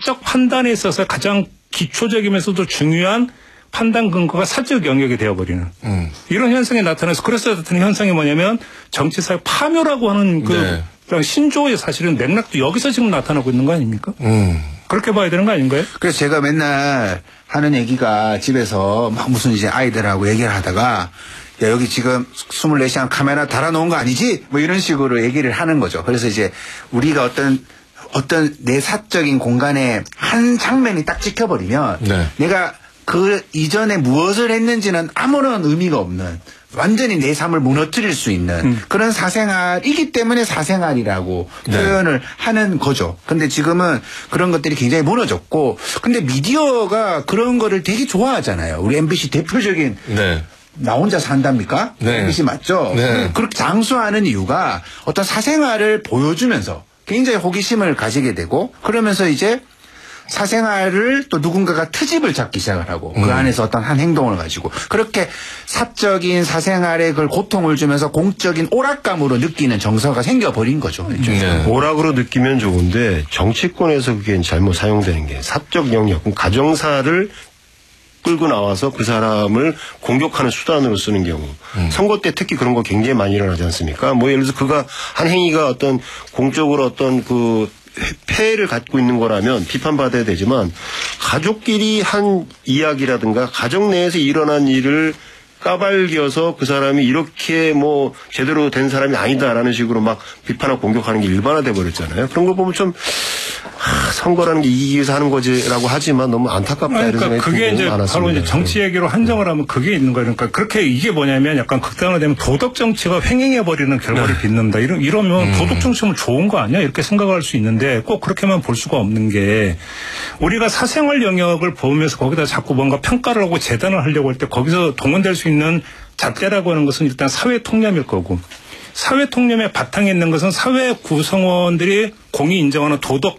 정치적 판단에 있어서 가장 기초적이면서도 중요한 판단 근거가 사적 영역이 되어버리는 이런 현상이 나타나서 그래서 나타나는 현상이 뭐냐면 정치사회 파묘라고 하는 그 신조어의 사실은 맥락도 여기서 지금 나타나고 있는 거 아닙니까? 그렇게 봐야 되는 거 아닌가요? 그래서 제가 맨날 하는 얘기가 집에서 막 무슨 이제 아이들하고 얘기를 하다가 야, 여기 지금 24시간 카메라 달아놓은 거 아니지? 뭐 이런 식으로 얘기를 하는 거죠. 그래서 이제 우리가 어떤 내 사적인 공간에 한 장면이 딱 찍혀버리면 내가 그 이전에 무엇을 했는지는 아무런 의미가 없는 완전히 내 삶을 무너뜨릴 수 있는 그런 사생활이기 때문에 사생활이라고 표현을 하는 거죠. 근데 지금은 그런 것들이 굉장히 무너졌고 근데 미디어가 그런 거를 되게 좋아하잖아요. 우리 MBC 대표적인 나 혼자 산답니까? MBC 맞죠? 그렇게 장수하는 이유가 어떤 사생활을 보여주면서 굉장히 호기심을 가지게 되고 그러면서 이제 사생활을 또 누군가가 트집을 잡기 시작을 하고 그 안에서 어떤 한 행동을 가지고 그렇게 사적인 사생활에 그걸 고통을 주면서 공적인 오락감으로 느끼는 정서가 생겨버린 거죠. 오락으로 느끼면 좋은데 정치권에서 그게 잘못 사용되는 게 사적 영역, 가정사를 끌고 나와서 그 사람을 공격하는 수단으로 쓰는 경우 선거 때 특히 그런 거 굉장히 많이 일어나지 않습니까? 뭐 예를 들어서 그가 한 행위가 어떤 공적으로 어떤 그 폐해를 갖고 있는 거라면 비판받아야 되지만 가족끼리 한 이야기라든가 가정 내에서 일어난 일을 까발겨서 그 사람이 이렇게 뭐 제대로 된 사람이 아니다라는 식으로 막 비판하고 공격하는 게 일반화돼 버렸잖아요. 그런 걸 보면 좀 선거라는 게 이기기 위해서 하는 거지라고 하지만 너무 안타깝다 이런 생각이 그게 이제 많았습니다. 바로 이제 정치 얘기로 한정을 하면 그게 있는 거예요. 그러니까 그렇게 이게 뭐냐면 약간 극단화되면 도덕 정치가 횡행해 버리는 결과를 빚는다. 이러면 도덕 정치면 좋은 거 아니야? 이렇게 생각할 수 있는데 꼭 그렇게만 볼 수가 없는 게 우리가 사생활 영역을 보면서 거기다 자꾸 뭔가 평가를 하고 재단을 하려고 할 때 거기서 동원될 수 있는 잣대라고 하는 것은 일단 사회 통념일 거고 사회 통념의 바탕에 있는 것은 사회 구성원들이 공히 인정하는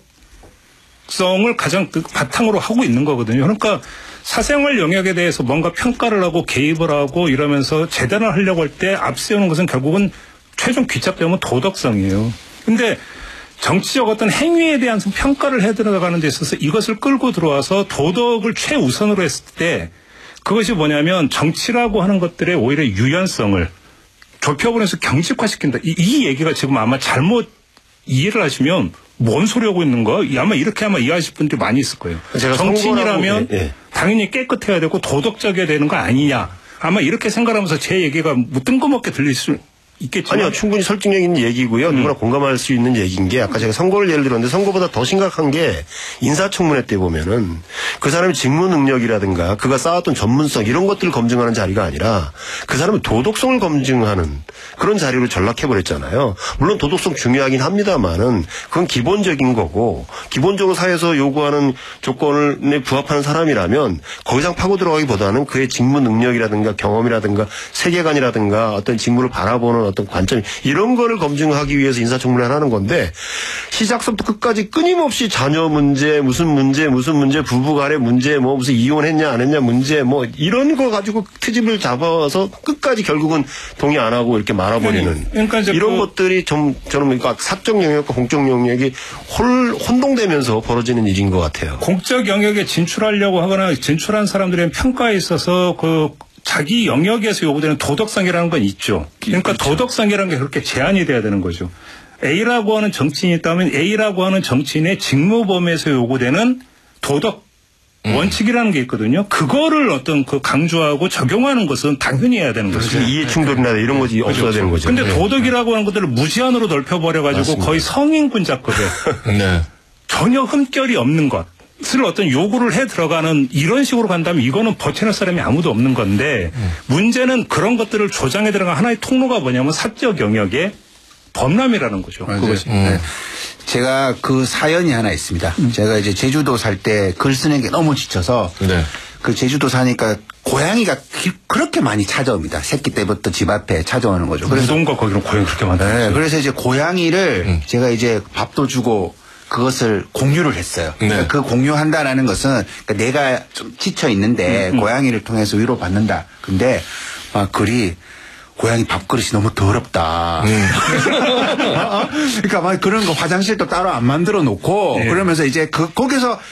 도덕성을 가장 바탕으로 하고 있는 거거든요. 그러니까 사생활 영역에 대해서 뭔가 평가를 하고 개입을 하고 이러면서 재단을 하려고 할 때 앞세우는 것은 결국은 최종 귀착되면 도덕성이에요. 근데 정치적 어떤 행위에 대한 평가를 해 들어가는 데 있어서 이것을 끌고 들어와서 도덕을 최우선으로 했을 때 그것이 뭐냐면 정치라고 하는 것들의 오히려 유연성을 좁혀버려서 경직화시킨다. 이 얘기가 지금 아마 잘못 이해를 하시면 뭔 소리 하고 있는 거야? 아마 이렇게 이해하실 분들이 많이 있을 거예요. 정치인이라면 당연히 깨끗해야 되고 도덕적이어야 되는 거 아니냐. 아마 이렇게 생각하면서 제 얘기가 뭐 뜬금없게 들릴 수 있겠지만. 아니요. 충분히 설득력 있는 얘기고요. 누구나 공감할 수 있는 얘기인 게 아까 제가 선거를 예를 들었는데 선거보다 더 심각한 게 인사청문회 때 보면은 그 사람의 직무 능력이라든가 그가 쌓았던 전문성 이런 것들을 검증하는 자리가 아니라 그 사람의 도덕성을 검증하는 그런 자리로 전락해버렸잖아요. 물론 도덕성 중요하긴 합니다만은 그건 기본적인 거고 기본적으로 사회에서 요구하는 조건에 부합하는 사람이라면 거 이상 파고 들어가기보다는 그의 직무 능력이라든가 경험이라든가 세계관이라든가 어떤 직무를 바라보는 어떤 관점 이런 거를 검증하기 위해서 인사청문회를 하는 건데 시작부터 끝까지 끊임없이 자녀 문제 무슨 문제 부부간의 문제 뭐 무슨 이혼했냐 안 했냐 문제 뭐 이런 거 가지고 트집을 잡아서 끝까지 결국은 동의 안 하고 이렇게 말아버리는 그러니까 이런 것들이 저는 그러니까 사적 영역과 공적 영역이 혼동되면서 벌어지는 일인 것 같아요. 공적 영역에 진출하려고 하거나 진출한 사람들의 평가에 있어서 자기 영역에서 요구되는 도덕성이라는 건 있죠. 그러니까 그렇죠. 도덕성이라는 게 그렇게 제한이 돼야 되는 거죠. A라고 하는 정치인이 있다면 A라고 하는 정치인의 직무 범위에서 요구되는 도덕 원칙이라는 게 있거든요. 그거를 어떤 강조하고 적용하는 것은 당연히 해야 되는 거죠. 이해 충돌이나 이런 것이 없어야 되는 거죠. 근데 도덕이라고 하는 것들을 무제한으로 넓혀버려가지고 맞습니다. 거의 성인군자급에 전혀 흠결이 없는 것을 어떤 요구를 해 들어가는 이런 식으로 간다면 이거는 버텨낼 사람이 아무도 없는 건데 문제는 그런 것들을 조장해 들어간 하나의 통로가 뭐냐면 사적 영역의 범람이라는 거죠. 그것이. 제가 그 사연이 하나 있습니다. 제가 이제 제주도 살 때 글 쓰는 게 너무 지쳐서 그 제주도 사니까 고양이가 그렇게 많이 찾아옵니다. 새끼 때부터 집 앞에 찾아오는 거죠. 그래서 무덤과 거기는 고양이 그렇게 많다. 그래서 이제 고양이를 제가 이제 밥도 주고 그것을 공유를 했어요. 그러니까 그 공유한다라는 것은 그러니까 내가 좀 지쳐 있는데 고양이를 통해서 위로받는다. 근데 글이 고양이 밥그릇이 너무 더럽다. 그러니까 막 그런 거 화장실도 따로 안 만들어 놓고 그러면서 이제 거기서